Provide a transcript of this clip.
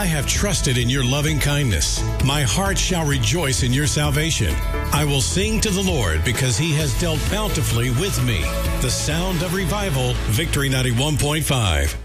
I have trusted in your loving kindness. My heart shall rejoice in your salvation. I will sing to the Lord because he has dealt bountifully with me. The sound of revival, Victory 91.5.